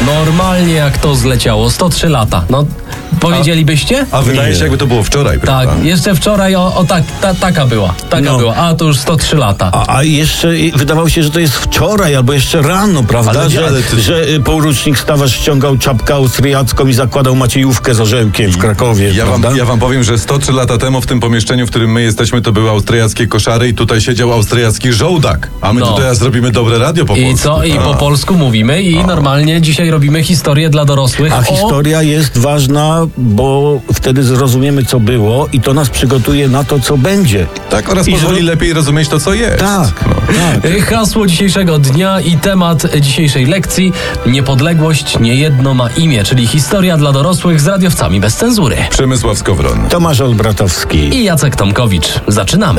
Normalnie jak to zleciało, 103 lata. No, powiedzielibyście? A wydaje się, jakby to było wczoraj, prawda? Tak, jeszcze wczoraj taka była, a to już 103 lata. A jeszcze wydawało się, że to jest wczoraj albo jeszcze rano, prawda? Że porucznik Stawarz ściągał czapkę austriacką i zakładał Maciejówkę z orzełkiem w Krakowie. Ja wam powiem, że 103 lata temu w tym pomieszczeniu, w którym my jesteśmy, to były austriackie koszary i tutaj siedział austriacki żołdak. A my tu teraz robimy dobre radio po polsku. I co? I po polsku mówimy i normalnie dzisiaj robimy historię dla dorosłych. A historia jest ważna, bo wtedy zrozumiemy, co było i to nas przygotuje na to, co będzie. Tak, oraz pozwoli lepiej rozumieć to, co jest. Tak. Hasło dzisiejszego dnia i temat dzisiejszej lekcji: niepodległość niejedno ma imię, czyli historia dla dorosłych z radiowcami bez cenzury. Przemysław Skowron, Tomasz Olbratowski i Jacek Tomkowicz. Zaczynamy.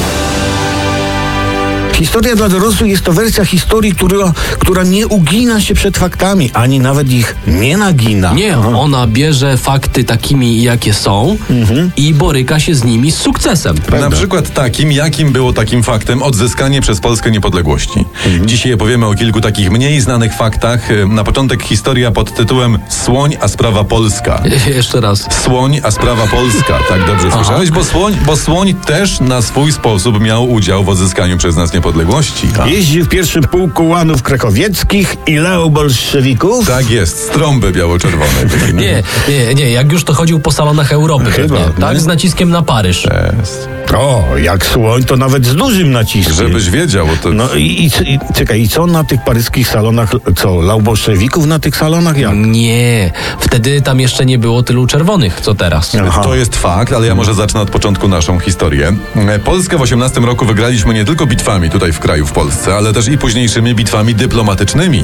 Historia dla dorosłych jest to wersja historii, która nie ugina się przed faktami, ani nawet ich nie nagina. Nie, ona bierze fakty takimi, jakie są i boryka się z nimi z sukcesem. Prawda? Na przykład takim, jakim było takim faktem odzyskanie przez Polskę niepodległości. Dzisiaj opowiemy o kilku takich mniej znanych faktach. Na początek historia pod tytułem Słoń, a sprawa polska. Jeszcze raz. Słoń, a sprawa polska. Tak dobrze słyszałeś? Bo słoń też na swój sposób miał udział w odzyskaniu przez nas niepodległości. Jeździł w pierwszym pułku łanów krakowieckich i lał bolszewików. Tak jest, z trąby biało-czerwonej. Nie, jak już to chodził po salonach Europy. Chyba, pewnie, tak? Z naciskiem na Paryż. O, jak słoń, to nawet z dużym naciskiem. Żebyś wiedział. To... No czekaj, i co na tych paryskich salonach, lał bolszewików na tych salonach? Jak? Nie, wtedy tam jeszcze nie było tylu czerwonych, co teraz. Aha. To jest fakt, ale ja może zacznę od początku naszą historię. Polskę w 18 roku wygraliśmy nie tylko bitwami tutaj w kraju, w Polsce, ale też i późniejszymi bitwami dyplomatycznymi.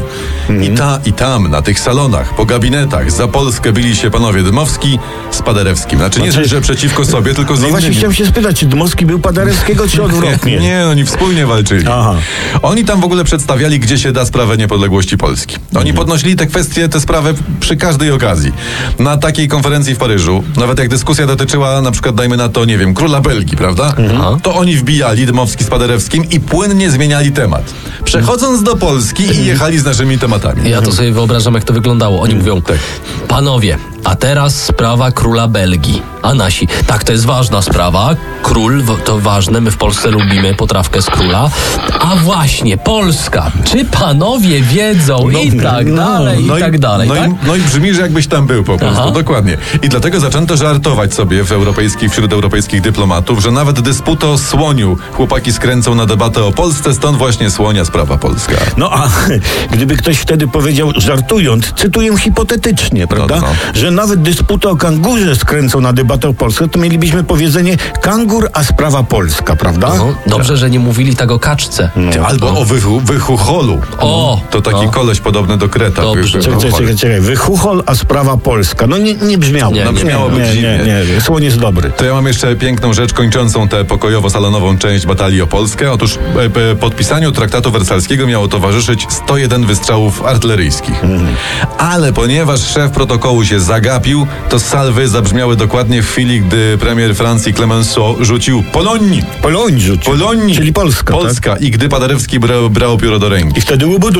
I tam, na tych salonach, po gabinetach, za Polskę bili się panowie Dmowski z Paderewskim. Znaczy nie, że przeciwko sobie, tylko z innymi. Właśnie chciałem się spytać, czy Dmowski był Paderewskiego, czy odwrotnie? Nie, oni wspólnie walczyli. Aha. Oni tam w ogóle przedstawiali, gdzie się da sprawę niepodległości Polski. Oni podnosili tę sprawę przy każdej okazji. Na takiej konferencji w Paryżu, nawet jak dyskusja dotyczyła na przykład, dajmy na to, nie wiem, króla Belgii, prawda? To oni wbijali Dmowski z Paderewskim i płynnie zmieniali temat. Przechodząc do Polski i jechali z naszymi tematami. Ja to sobie wyobrażam, jak to wyglądało. Oni mówią, panowie, a teraz sprawa króla Belgii. A nasi, tak, to jest ważna sprawa. Król, to ważne, my w Polsce lubimy potrawkę z króla. A właśnie, Polska. Czy panowie wiedzą? I tak dalej, tak? No i brzmi, że jakbyś tam był po prostu, dokładnie. I dlatego zaczęto żartować sobie wśród europejskich dyplomatów, że nawet dysputę o słoniu chłopaki skręcą na debatę o Polsce, stąd właśnie słonia sprawa polska. No a gdyby ktoś wtedy powiedział, żartując, cytuję hipotetycznie, prawda, że nawet dysputę o kangurze skręcą na debatę o Polsce, to mielibyśmy powiedzenie kangur, a sprawa polska, prawda? Dobrze, że nie mówili tak o kaczce. Albo o wychucholu. To taki koleś podobny do Kreta. Dobrze. Czekaj. Wychuchol, a sprawa polska. No nie brzmiało. Nie. Słoń jest dobry. To ja mam jeszcze piękną rzecz kończącą tę pokojowo-salonową część batalii o Polskę. Otóż podpisaniu traktatu wersalskiego miało towarzyszyć 101 wystrzałów artyleryjskich. Ale ponieważ szef protokołu się zagapił, to salwy zabrzmiały dokładnie w chwili, gdy premier Francji Clemenceau rzucił Polonii, czyli Polska. Tak? I gdy Paderewski brał pióro do ręki. I wtedy łubudu.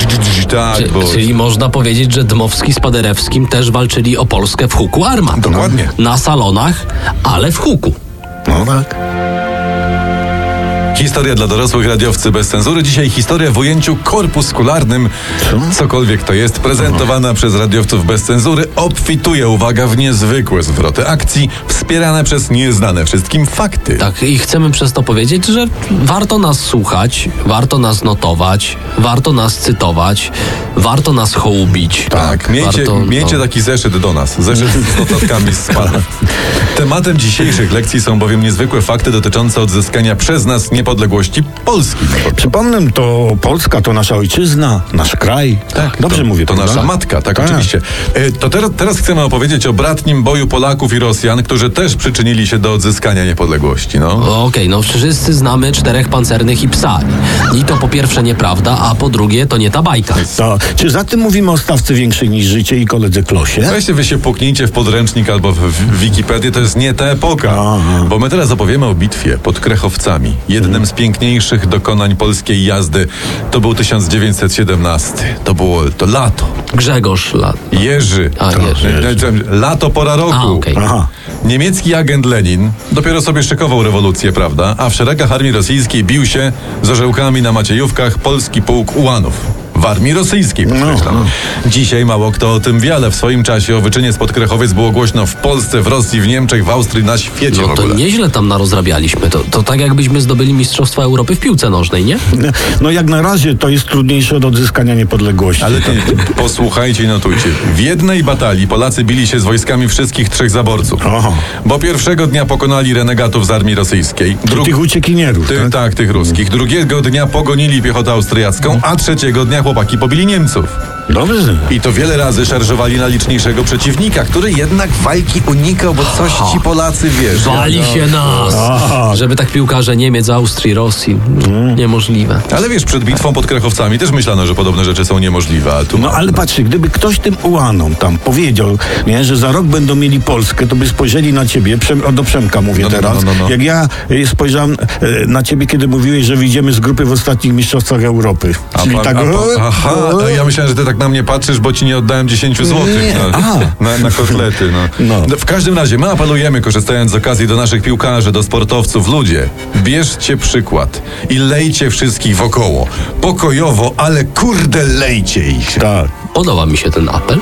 Czyli można powiedzieć, że Dmowski z Paderewskim też walczyli o Polskę w huku armat. Dokładnie. Na salonach, ale w huku. No tak. Historia dla dorosłych, radiowcy bez cenzury. Dzisiaj historia w ujęciu korpuskularnym. Cokolwiek to jest, prezentowana przez radiowców bez cenzury, obfituje, uwaga, w niezwykłe zwroty akcji, wspierane przez nieznane wszystkim fakty. Tak, i chcemy przez to powiedzieć, że warto nas słuchać, warto nas notować, warto nas cytować, warto nas hołubić. Tak, miejcie taki zeszyt do nas, zeszyt z notatkami z panów. Tematem dzisiejszych lekcji są bowiem niezwykłe fakty dotyczące odzyskania przez nas niepodległości Polski. Przypomnę, to Polska to nasza ojczyzna, nasz kraj. Tak, dobrze mówię. To nasza matka, tak, oczywiście. To teraz chcemy opowiedzieć o bratnim boju Polaków i Rosjan, którzy też przyczynili się do odzyskania niepodległości. Okej, wszyscy znamy 4 pancernych i psa. I to po pierwsze nieprawda, a po drugie to nie ta bajka. Czy za tym mówimy o stawce większej niż życie i koledze Klosie? Weźcie wy się puknijcie w podręcznik albo w Wikipedię, to jest nie ta epoka. Bo my teraz opowiemy o bitwie pod Krechowcami, jednym jednym z piękniejszych dokonań polskiej jazdy. To był 1917. To lato. Grzegorz Jerzy. Jerzy. Lato, pora roku. Okay. Niemiecki agent Lenin dopiero sobie szykował rewolucję, prawda? A w szeregach armii rosyjskiej bił się z orzełkami na Maciejówkach polski pułk ułanów. W armii rosyjskiej, podkreślam. Dzisiaj mało kto o tym wie, ale w swoim czasie o wyczynie spod Krychowiec było głośno w Polsce, w Rosji, w Niemczech, w Austrii, na świecie w ogóle. To nieźle tam narozrabialiśmy. To tak jakbyśmy zdobyli Mistrzostwa Europy w piłce nożnej, nie? No jak na razie to jest trudniejsze od odzyskania niepodległości. Ale posłuchajcie i notujcie. W jednej batalii Polacy bili się z wojskami wszystkich trzech zaborców. Bo pierwszego dnia pokonali renegatów z armii rosyjskiej. Tych uciekinierów. Tak, tych ruskich. Drugiego dnia pogonili piechotę austriacką, a trzeciego dnia chłopaki pobili Niemców. Dobrze. I to wiele razy szarżowali na liczniejszego przeciwnika, który jednak walki unikał, bo coś ci Polacy wiesz. Wali się nas. Żeby tak piłkarze Niemiec, Austrii, Rosji. Niemożliwe. Ale wiesz, przed bitwą pod Krechowcami też myślano, że podobne rzeczy są niemożliwe. A tu ale patrzcie, gdyby ktoś tym ułanom tam powiedział, nie, że za rok będą mieli Polskę, to by spojrzeli na ciebie, do Przemka mówię teraz, jak ja spojrzałem na ciebie, kiedy mówiłeś, że wyjdziemy z grupy w ostatnich mistrzostwach Europy. Czyli ja myślałem, że ty tak na mnie patrzysz, bo ci nie oddałem 10 złotych na kotlety. W każdym razie my apelujemy, korzystając z okazji, do naszych piłkarzy, do sportowców. Ludzie, bierzcie przykład i lejcie wszystkich wokoło. Pokojowo, ale kurde lejcie ich. Tak. Podoba mi się ten apel.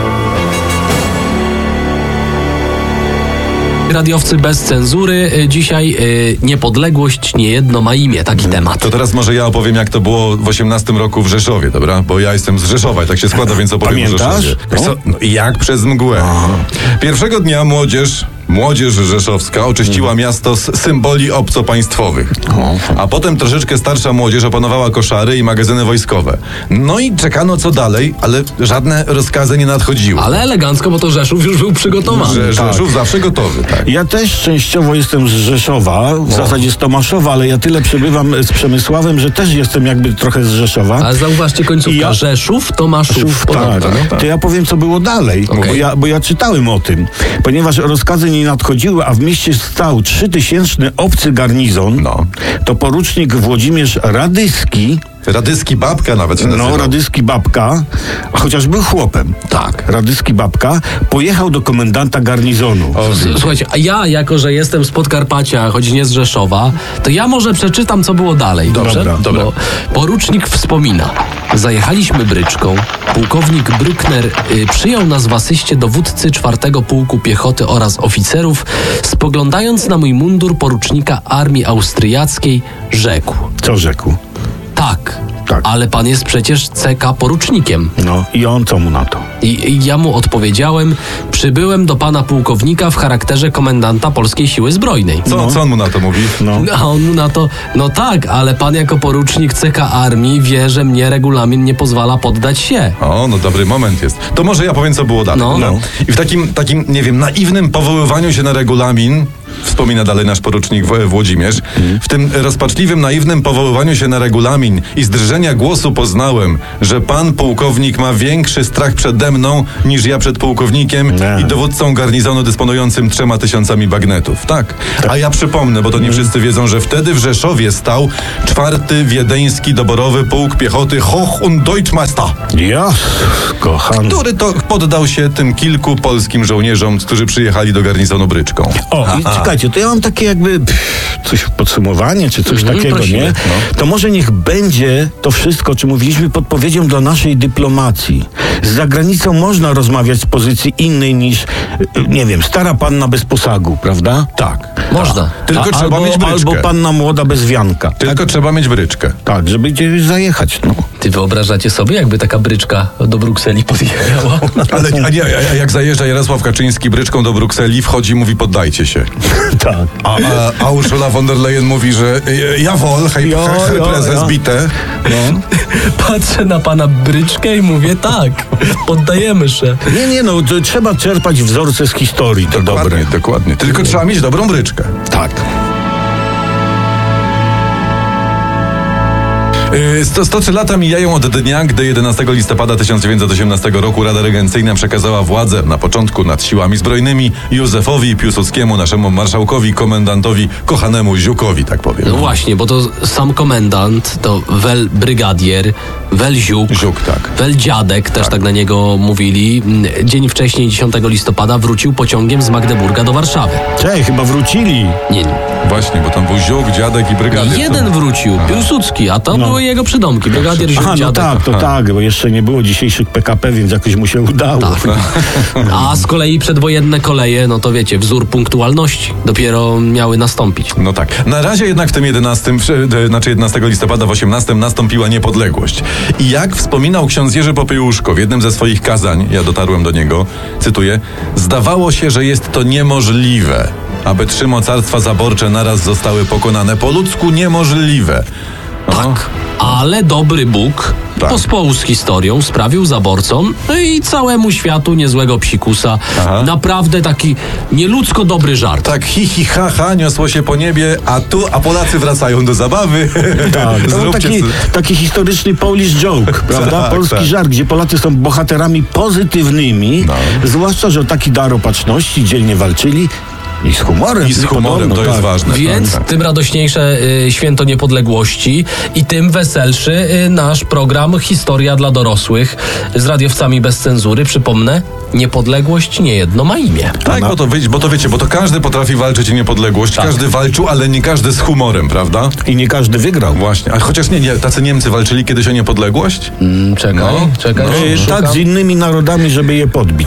Radiowcy bez cenzury. Dzisiaj niepodległość niejedno ma imię. Taki temat. To teraz może ja opowiem, jak to było w 18 roku w Rzeszowie, dobra? Bo ja jestem z Rzeszowa i tak się składa, więc opowiem o Rzeszowie. Jak przez mgłę. Pierwszego dnia Młodzież rzeszowska oczyściła miasto z symboli obcopaństwowych. A potem troszeczkę starsza młodzież opanowała koszary i magazyny wojskowe. No i czekano co dalej, ale żadne rozkazy nie nadchodziły. Ale elegancko, bo to Rzeszów już był przygotowany. Rzeszów zawsze gotowy, tak. Ja też częściowo jestem z Rzeszowa, w zasadzie z Tomaszowa, ale ja tyle przebywam z Przemysławem, że też jestem jakby trochę z Rzeszowa. Ale zauważcie końcówka. Rzeszów, Tomaszów. Tak. To ja powiem, co było dalej, bo ja czytałem o tym. Ponieważ rozkazy nie nadchodziły, a w mieście stał 3000 obcy garnizon, to porucznik Włodzimierz Radyski Babka nawet się nazywał. Radyski Babka, chociaż był chłopem. Tak. Radyski Babka pojechał do komendanta garnizonu. Słuchajcie, a ja, jako że jestem z Podkarpacia, choć nie z Rzeszowa, to ja może przeczytam, co było dalej. Dobrze? Dobra. Bo porucznik wspomina. Zajechaliśmy bryczką. Pułkownik Bruckner przyjął nas w asyście dowódcy 4. Pułku Piechoty oraz oficerów. Spoglądając na mój mundur porucznika armii austriackiej, rzekł. Co rzekł? Tak, ale pan jest przecież CK porucznikiem. I on co mu na to? I ja mu odpowiedziałem, przybyłem do pana pułkownika w charakterze komendanta Polskiej Siły Zbrojnej. Co on mu na to mówi? A on mu na to, tak, ale pan jako porucznik CK Armii wie, że mnie regulamin nie pozwala poddać się. Dobry moment jest. To może ja powiem, co było dalej. I w takim, nie wiem, naiwnym powoływaniu się na regulamin, wspomina dalej nasz porucznik Włodzimierz, w tym rozpaczliwym, naiwnym powoływaniu się na regulamin i z drżenia głosu poznałem, że pan pułkownik ma większy strach przede mną niż ja przed pułkownikiem i dowódcą garnizonu dysponującym 3000 bagnetów. Tak. A ja przypomnę, bo to nie wszyscy wiedzą, że wtedy w Rzeszowie stał 4. Wiedeński doborowy pułk piechoty Hoch und Deutschmeister. Kochany. Który to poddał się tym kilku polskim żołnierzom, którzy przyjechali do garnizonu bryczką. Czekajcie, to ja mam takie jakby coś podsumowanie, czy coś takiego, prosimy, nie? To może niech będzie to wszystko, o czym mówiliśmy, podpowiedzią dla naszej dyplomacji. Z zagranicą można rozmawiać z pozycji innej niż, nie wiem, stara panna bez posagu, prawda? Tak. Można. Tylko trzeba mieć bryczkę. Albo panna młoda bez wianka. Tylko trzeba mieć bryczkę. Tak, żeby gdzieś zajechać, Ty wyobrażacie sobie, jakby taka bryczka do Brukseli podjechała? Ale jak zajeżdża Jarosław Kaczyński bryczką do Brukseli, wchodzi i mówi, poddajcie się. Tak. A Ursula von der Leyen mówi, że jawohl, hej prezes, bite. Patrzę na pana bryczkę i mówię, tak, poddajemy się. To trzeba czerpać wzorce z historii, to dobre. Dokładnie. Tylko trzeba mieć dobrą bryczkę. Tak. 103 lata mijają od dnia, gdy 11 listopada 1918 roku Rada Regencyjna przekazała władzę na początku nad siłami zbrojnymi Józefowi Piłsudskiemu, naszemu marszałkowi, komendantowi, kochanemu Ziukowi, tak powiem. No właśnie, bo to sam komendant, to wel brygadier, wel Ziuk, tak. wel dziadek, też tak na niego mówili. Dzień wcześniej, 10 listopada, wrócił pociągiem z Magdeburga do Warszawy. Cześć, chyba wrócili. Nie. Właśnie, bo tam był Ziuk, dziadek i brygadier. Jeden wrócił, Piłsudski, a to były jego przydomki. Brygadier, Ziuk, no dziadek. tak, bo jeszcze nie było dzisiejszych PKP, więc jakoś mu się udało. Tak. A z kolei przedwojenne koleje, no to wiecie, wzór punktualności dopiero miały nastąpić. No tak. Na razie jednak w tym 11 listopada w 18 nastąpiła niepodległość. I jak wspominał ksiądz Jerzy Popiełuszko w jednym ze swoich kazań, ja dotarłem do niego, cytuję, zdawało się, że jest to niemożliwe, aby 3 mocarstwa zaborcze naraz zostały pokonane. Po ludzku niemożliwe. Tak, ale dobry Bóg pospołu z historią sprawił zaborcom, no i całemu światu niezłego psikusa. Naprawdę taki nieludzko dobry żart. Tak, hi, hi, ha, ha, niosło się po niebie, a Polacy wracają do zabawy. Tak, to był taki historyczny Polish joke, prawda? Polski żart, gdzie Polacy są bohaterami pozytywnymi, zwłaszcza, że o taki dar opatrzności dzielnie walczyli. I z humorem. I z humorem, to jest ważne. Więc tym radośniejsze święto niepodległości i tym weselszy nasz program Historia dla dorosłych z radiowcami bez cenzury. Przypomnę, niepodległość niejedno ma imię. Tak, bo to każdy potrafi walczyć o niepodległość. Tak. Każdy walczył, ale nie każdy z humorem, prawda? I nie każdy wygrał. Właśnie. A chociaż nie, tacy Niemcy walczyli kiedyś o niepodległość? Czekaj. Tak, z innymi narodami, żeby je podbić.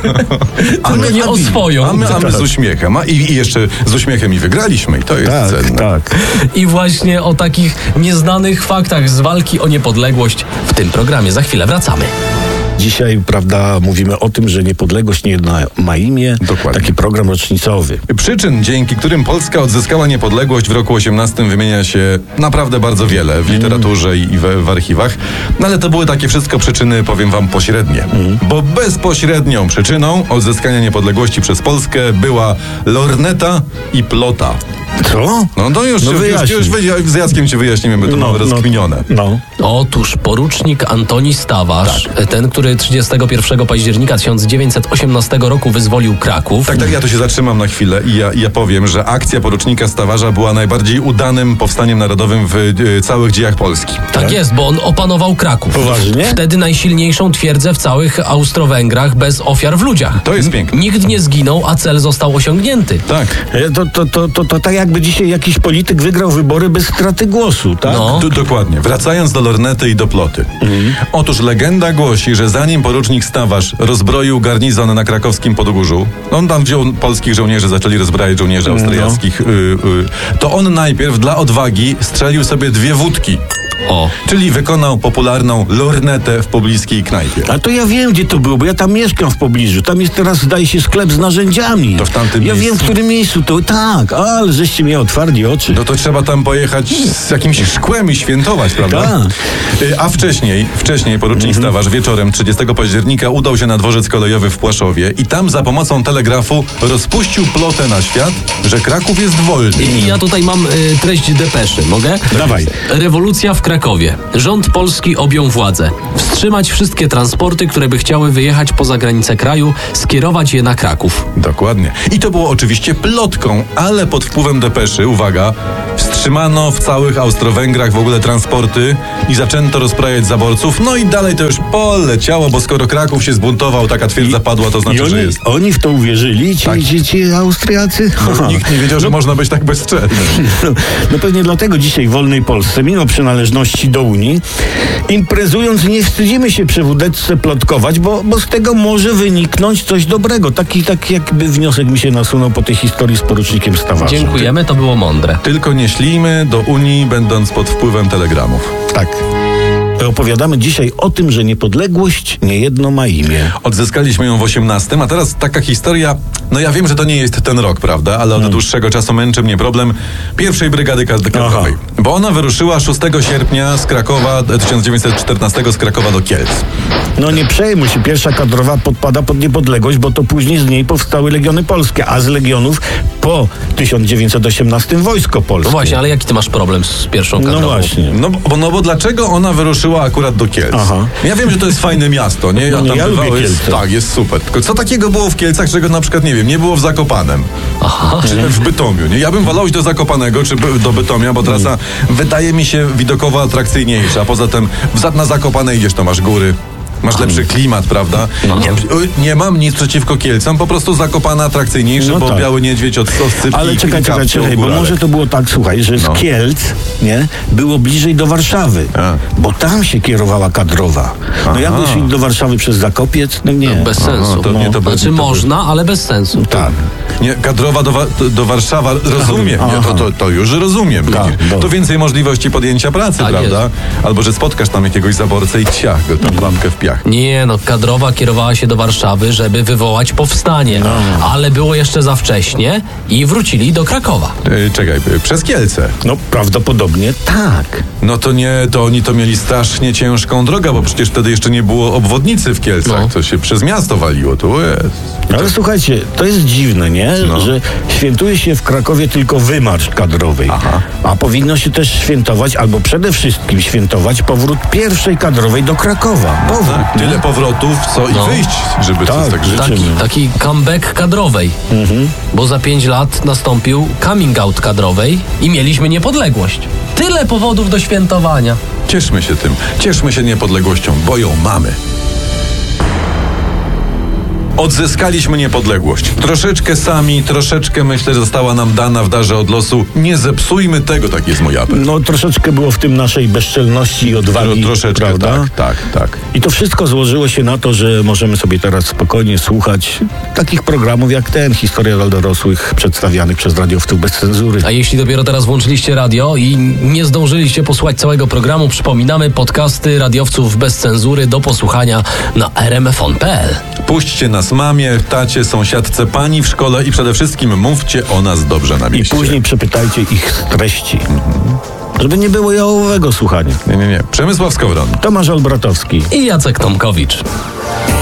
Ale nie o swoją. A my z uśmiechem. I jeszcze z uśmiechem i wygraliśmy. I to jest cenne. Tak. I właśnie o takich nieznanych faktach z walki o niepodległość w tym programie. Za chwilę wracamy. Dzisiaj, prawda, mówimy o tym, że niepodległość niejedno ma imię. Dokładnie. Taki program rocznicowy. Przyczyn, dzięki którym Polska odzyskała niepodległość w roku 18 wymienia się naprawdę bardzo wiele w literaturze i w archiwach. No ale to były takie wszystko przyczyny, powiem wam, pośrednie. Bo bezpośrednią przyczyną odzyskania niepodległości przez Polskę była lorneta i plota. Co? No to już z Jackiem ci wyjaśnimy, bo to mamy rozkminione. Otóż porucznik Antoni Stawarz, ten, który 31 października 1918 roku wyzwolił Kraków. Tak, ja tu się zatrzymam na chwilę i ja powiem, że akcja porucznika Stawarza była najbardziej udanym powstaniem narodowym w całych dziejach Polski. Tak jest, bo on opanował Kraków. Poważnie? Wtedy najsilniejszą twierdzę w całych Austro-Węgrach bez ofiar w ludziach. To jest piękne. Nikt nie zginął, a cel został osiągnięty. Tak. To tak jakby dzisiaj jakiś polityk wygrał wybory bez straty głosu, tak? Dokładnie. Wracając do lornety i do ploty. Otóż legenda głosi, że zanim porucznik Stawarz rozbroił garnizon na krakowskim Podgórzu, on tam wziął polskich żołnierzy, zaczęli rozbrajać żołnierzy austriackich, to on najpierw dla odwagi strzelił sobie 2 wódki. Czyli wykonał popularną lornetę w pobliskiej knajpie. A to ja wiem, gdzie to było, bo ja tam mieszkam w pobliżu. Tam jest teraz, zdaje się, sklep z narzędziami. To w tamtym miejscu? Ja wiem, w którym miejscu to. Tak, ale żeście mi otwarli oczy. No to trzeba tam pojechać z jakimś szkłem i świętować, prawda? Tak. A wcześniej porucznik Stawarz wieczorem 30 października udał się na dworzec kolejowy w Płaszowie i tam za pomocą telegrafu rozpuścił plotę na świat, że Kraków jest wolny. I ja tutaj mam treść depeszy. Mogę? Dawaj. Rewolucja w Krakowie. Rząd polski objął władzę. Wstrzymać wszystkie transporty, które by chciały wyjechać poza granice kraju, skierować je na Kraków. Dokładnie. I to było oczywiście plotką, ale pod wpływem depeszy, uwaga, wstrzymano w całych Austro-Węgrach w ogóle transporty i zaczęto rozprajać zaborców. No i dalej to już poleciało, bo skoro Kraków się zbuntował, taka twierdza padła, to znaczy, że jest. Oni w to uwierzyli, ci Austriacy? Nikt nie wiedział, że można być tak bezczelnym. No pewnie dlatego dzisiaj w wolnej Polsce, mimo przynależności do Unii, imprezując nie wstydzimy się przy wódeczce plotkować, bo z tego może wyniknąć coś dobrego. Taki jakby wniosek mi się nasunął po tej historii z porucznikiem Stawarzem. Dziękujemy, to było mądre. Tylko nie ślijmy do Unii, będąc pod wpływem telegramów. Tak. Opowiadamy dzisiaj o tym, że niepodległość niejedno ma imię. Odzyskaliśmy ją w 18, a teraz taka historia, no ja wiem, że to nie jest ten rok, prawda, ale od dłuższego czasu męczy mnie problem pierwszej brygady kadrowej. Bo ona wyruszyła 6 sierpnia z Krakowa, 1914 z Krakowa do Kielc. No nie przejmuj się, pierwsza kadrowa podpada pod niepodległość, bo to później z niej powstały Legiony Polskie, a z Legionów po 1918 Wojsko Polskie. No właśnie, ale jaki ty masz problem z pierwszą kadrową? No właśnie. No bo dlaczego ona wyruszyła akurat do Kielc? Ja wiem, że to jest fajne miasto, nie? No, ja lubię Kielce. Tak, jest super. Tylko co takiego było w Kielcach, czego na przykład, nie wiem, nie było w Zakopanem? Aha. Czy w Bytomiu, nie? Ja bym wolał iść do Zakopanego, czy do Bytomia, bo trasa wydaje mi się widokowo atrakcyjniejsza. Poza tym na Zakopane idziesz, to masz góry. Masz lepszy klimat, prawda? Nie mam nic przeciwko Kielcom, po prostu Zakopane atrakcyjniejsze, No bo tak. Biały Niedźwiedź od Soscy. Ale czekaj, bo może to było tak, słuchaj, że z Kielc, nie, było bliżej do Warszawy, bo tam się kierowała kadrowa. No jakby szli do Warszawy przez Zakopiec, no nie. No, bez sensu. Znaczy można, ale bez sensu. Tak. Nie, kadrowa do Warszawa, rozumiem, nie, to już rozumiem. Tak, to więcej możliwości podjęcia pracy, Tak prawda? jest. Albo, że spotkasz tam jakiegoś zaborcę i ciach, go tam lampkę w piach. Nie, no kadrowa kierowała się do Warszawy, żeby wywołać powstanie. Ale było jeszcze za wcześnie i wrócili do Krakowa. Czekaj, przez Kielce. No prawdopodobnie tak. No to nie, to oni to mieli strasznie ciężką drogę, bo przecież wtedy jeszcze nie było obwodnicy w Kielcach, No. to się przez miasto waliło, tu jest. Ale słuchajcie, to jest dziwne, nie? Że świętuje się w Krakowie tylko wymarsz kadrowej. A powinno się też świętować, albo przede wszystkim świętować powrót pierwszej kadrowej do Krakowa. Powrót, nie? Tyle powrotów, co i wyjść, żeby Tak, coś tak żyć. Taki comeback kadrowej. Bo za 5 lat nastąpił coming out kadrowej i mieliśmy niepodległość. Tyle powodów do świętowania. Cieszmy się tym, cieszmy się niepodległością, bo ją mamy. Odzyskaliśmy niepodległość. Troszeczkę sami, troszeczkę myślę, że została nam dana w darze od losu. Nie zepsujmy tego, tak jest mój apel. No troszeczkę było w tym naszej bezczelności i odwagi, Troszeczkę, prawda? tak. I to wszystko złożyło się na to, że możemy sobie teraz spokojnie słuchać takich programów jak ten, Historia dla dorosłych, przedstawianych przez radiowców bez cenzury. A jeśli dopiero teraz włączyliście radio i nie zdążyliście posłuchać całego programu, przypominamy podcasty radiowców bez cenzury do posłuchania na rmfon.pl. Puśćcie nas mamie, tacie, sąsiadce, pani w szkole i przede wszystkim mówcie o nas dobrze na I mieście. później przepytajcie ich z treści. Żeby nie było jałowego słuchania. Nie. Przemysław Skowron. Tomasz Olbratowski. I Jacek Tomkowicz.